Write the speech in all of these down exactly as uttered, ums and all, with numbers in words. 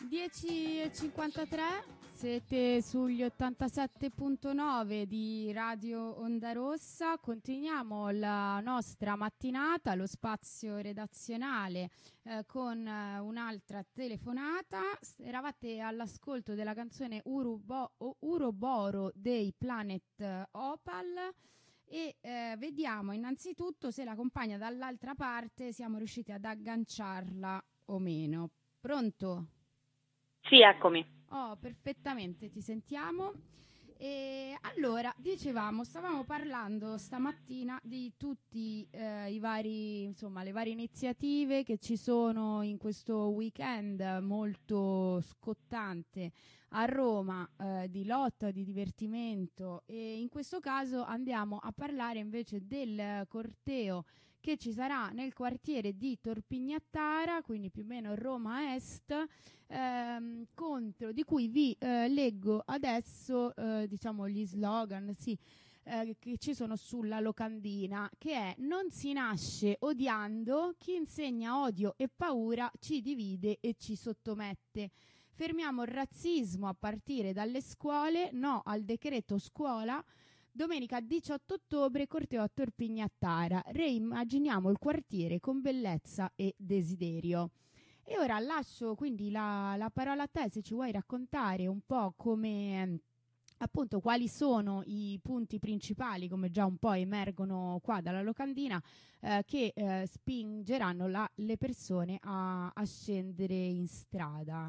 dieci e cinquantatré, siete sugli ottantasette virgola nove di Radio Onda Rossa. Continuiamo la nostra mattinata, lo spazio redazionale, eh, con eh, un'altra telefonata. Eravate all'ascolto della canzone Urubo- o- Uroboro dei Planet Opal e eh, vediamo innanzitutto se la compagna dall'altra parte siamo riusciti ad agganciarla o meno. Pronto? Sì, eccomi. Oh, perfettamente, ti sentiamo. E allora, dicevamo, stavamo parlando stamattina di tutti eh, i vari, insomma, le varie iniziative che ci sono in questo weekend molto scottante a Roma, eh, di lotta, di divertimento, e in questo caso andiamo a parlare invece del corteo che ci sarà nel quartiere di Torpignattara, quindi più o meno Roma Est, ehm, contro, di cui vi eh, leggo adesso eh, diciamo gli slogan, sì, eh, che ci sono sulla locandina, che è: non si nasce odiando, chi insegna odio e paura ci divide e ci sottomette. Fermiamo il razzismo a partire dalle scuole, no al decreto scuola. Domenica diciotto ottobre, corteo a Torpignattara. Reimmaginiamo il quartiere con bellezza e desiderio. E ora lascio quindi la, la parola a te, se ci vuoi raccontare un po' come, appunto, quali sono i punti principali, come già un po' emergono qua dalla locandina, eh, che eh, spingeranno la, le persone a, a scendere in strada.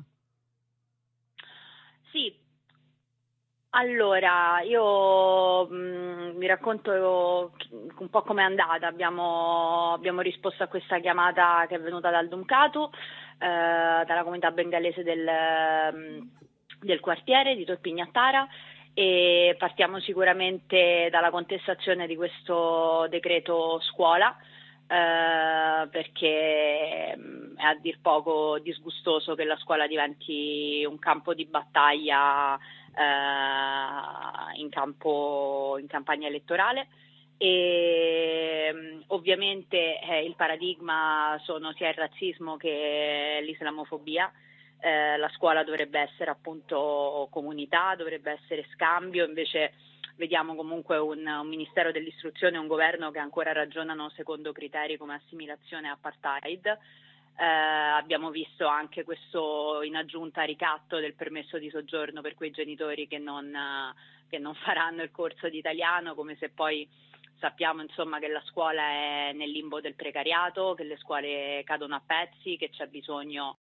Sì, allora io mh, vi racconto un po' com'è andata. Abbiamo, abbiamo risposto a questa chiamata che è venuta dal Ducato, eh, dalla comunità bengalese del, mh, del quartiere di Torpignattara, e partiamo sicuramente dalla contestazione di questo decreto scuola, eh, perché mh, è a dir poco disgustoso che la scuola diventi un campo di battaglia in campo in campagna elettorale. E mh, ovviamente eh, il paradigma sono sia il razzismo che l'islamofobia. Eh, la scuola dovrebbe essere appunto comunità, dovrebbe essere scambio, invece vediamo comunque un, un Ministero dell'Istruzione e un governo che ancora ragionano secondo criteri come assimilazione e apartheid. Eh, abbiamo visto anche questo, in aggiunta, ricatto del permesso di soggiorno per quei genitori che non, che non faranno il corso di italiano, come se poi sappiamo insomma che la scuola è nel limbo del precariato, che le scuole cadono a pezzi, che c'è bisogno